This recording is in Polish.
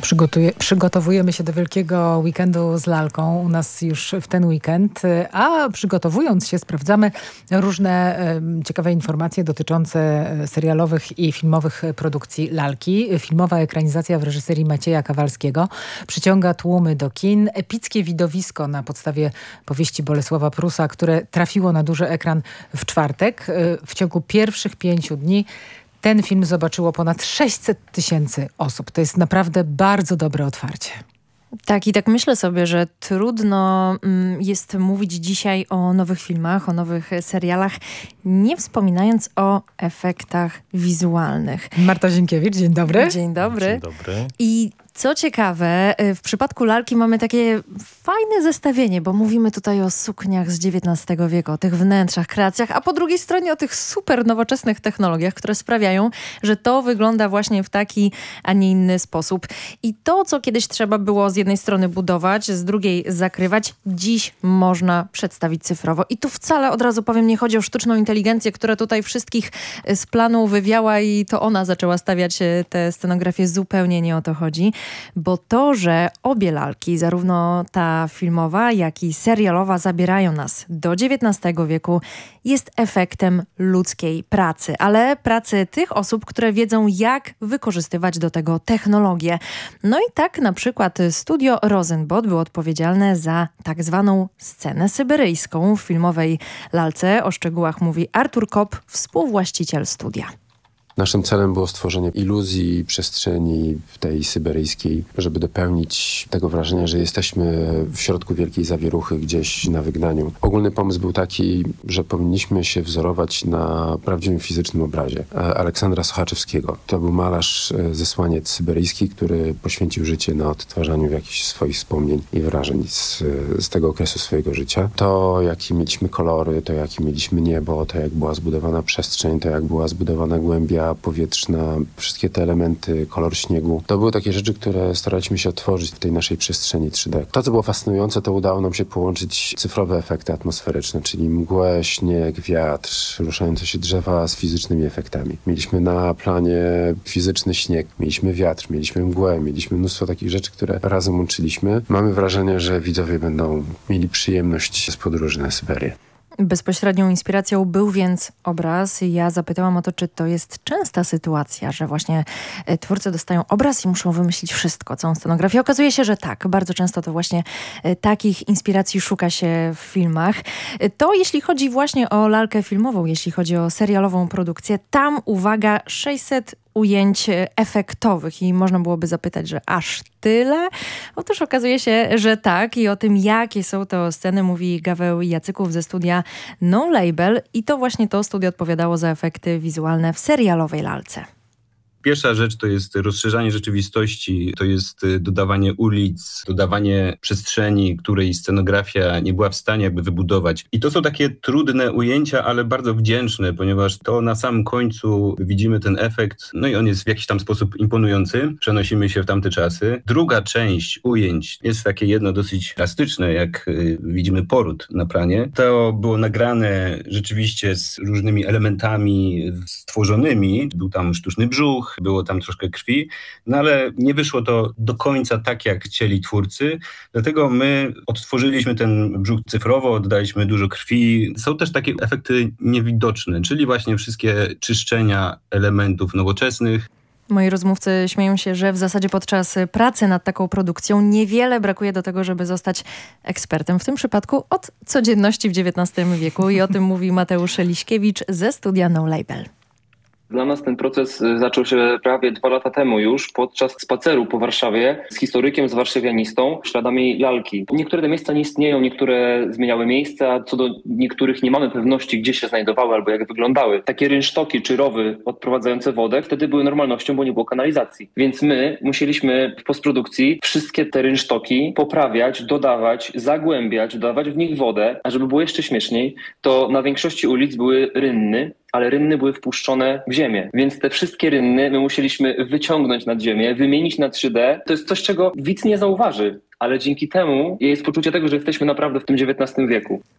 Przygotowujemy się do wielkiego weekendu z lalką u nas już w ten weekend, a przygotowując się sprawdzamy różne ciekawe informacje dotyczące serialowych i filmowych produkcji lalki. Filmowa ekranizacja w reżyserii Macieja Kawalskiego przyciąga tłumy do kin. Epickie widowisko na podstawie powieści Bolesława Prusa, które trafiło na duży ekran w czwartek. W ciągu pierwszych 5 dni ten film zobaczyło ponad 600 000 osób. To jest naprawdę bardzo dobre otwarcie. Tak, i tak myślę sobie, że trudno jest mówić dzisiaj o nowych filmach, o nowych serialach, nie wspominając o efektach wizualnych. Marta Zienkiewicz, dzień dobry. Dzień dobry. Dzień dobry. I co ciekawe, w przypadku lalki mamy takie fajne zestawienie, bo mówimy tutaj o sukniach z XIX wieku, o tych wnętrzach, kreacjach, a po drugiej stronie o tych super nowoczesnych technologiach, które sprawiają, że to wygląda właśnie w taki, a nie inny sposób. I to, co kiedyś trzeba było z jednej strony budować, z drugiej zakrywać, dziś można przedstawić cyfrowo. I tu wcale, od razu powiem, nie chodzi o sztuczną inteligencję, która tutaj wszystkich z planu wywiała i to ona zaczęła stawiać te scenografie. Zupełnie nie o to chodzi. Bo to, że obie lalki, zarówno ta filmowa, jak i serialowa, zabierają nas do XIX wieku, jest efektem ludzkiej pracy, ale pracy tych osób, które wiedzą, jak wykorzystywać do tego technologię. No i tak na przykład studio Rosenbot było odpowiedzialne za tak zwaną scenę syberyjską w filmowej lalce. O szczegółach mówi Artur Kopp, współwłaściciel studia. Naszym celem było stworzenie iluzji przestrzeni tej syberyjskiej, żeby dopełnić tego wrażenia, że jesteśmy w środku wielkiej zawieruchy gdzieś na wygnaniu. Ogólny pomysł był taki, że powinniśmy się wzorować na prawdziwym fizycznym obrazie Aleksandra Sochaczewskiego. To był malarz zesłaniec syberyjski, który poświęcił życie na odtwarzaniu jakichś swoich wspomnień i wrażeń z tego okresu swojego życia. To, jakie mieliśmy kolory, to, jakie mieliśmy niebo, to, jak była zbudowana przestrzeń, to, jak była zbudowana głębia powietrzna, wszystkie te elementy, kolor śniegu. To były takie rzeczy, które staraliśmy się otworzyć w tej naszej przestrzeni 3D. To, co było fascynujące, to udało nam się połączyć cyfrowe efekty atmosferyczne, czyli mgłę, śnieg, wiatr, ruszające się drzewa z fizycznymi efektami. Mieliśmy na planie fizyczny śnieg, mieliśmy wiatr, mieliśmy mgłę, mieliśmy mnóstwo takich rzeczy, które razem łączyliśmy. Mamy wrażenie, że widzowie będą mieli przyjemność z podróży na Syberię. Bezpośrednią inspiracją był więc obraz. Ja zapytałam o to, czy to jest częsta sytuacja, że właśnie twórcy dostają obraz i muszą wymyślić wszystko, całą scenografię. Okazuje się, że tak. Bardzo często to właśnie takich inspiracji szuka się w filmach. To jeśli chodzi właśnie o lalkę filmową, jeśli chodzi o serialową produkcję, tam uwaga, 600 ujęć efektowych i można byłoby zapytać, że aż tyle? Otóż okazuje się, że tak i o tym, jakie są to sceny, mówi Gaweł Jacyków ze studia No Label i to właśnie to studio odpowiadało za efekty wizualne w serialowej lalce. Pierwsza rzecz to jest rozszerzanie rzeczywistości, to jest dodawanie ulic, dodawanie przestrzeni, której scenografia nie była w stanie jakby wybudować. I to są takie trudne ujęcia, ale bardzo wdzięczne, ponieważ to na samym końcu widzimy ten efekt, no i on jest w jakiś tam sposób imponujący. Przenosimy się w tamte czasy. Druga część ujęć jest takie jedno dosyć drastyczne, jak widzimy poród na planie. To było nagrane rzeczywiście z różnymi elementami stworzonymi. Był tam sztuczny brzuch, było tam troszkę krwi, no ale nie wyszło to do końca tak, jak chcieli twórcy. Dlatego my odtworzyliśmy ten brzuch cyfrowo, oddaliśmy dużo krwi. Są też takie efekty niewidoczne, czyli właśnie wszystkie czyszczenia elementów nowoczesnych. Moi rozmówcy śmieją się, że w zasadzie podczas pracy nad taką produkcją niewiele brakuje do tego, żeby zostać ekspertem. W tym przypadku od codzienności w XIX wieku i o tym mówi Mateusz Liśkiewicz ze studia No Label. Dla nas ten proces zaczął się prawie 2 lata temu już, podczas spaceru po Warszawie z historykiem, z warszawianistą, śladami lalki. Niektóre te miejsca nie istnieją, niektóre zmieniały miejsca, co do niektórych nie mamy pewności, gdzie się znajdowały albo jak wyglądały. Takie rynsztoki czy rowy odprowadzające wodę wtedy były normalnością, bo nie było kanalizacji. Więc my musieliśmy w postprodukcji wszystkie te rynsztoki poprawiać, dodawać, zagłębiać, dodawać w nich wodę, a żeby było jeszcze śmieszniej, to na większości ulic były rynny, ale rynny były wpuszczone w ziemię. Więc te wszystkie rynny my musieliśmy wyciągnąć nad ziemię, wymienić na 3D. To jest coś, czego widz nie zauważy, ale dzięki temu jest poczucie tego, że jesteśmy naprawdę w tym XIX wieku.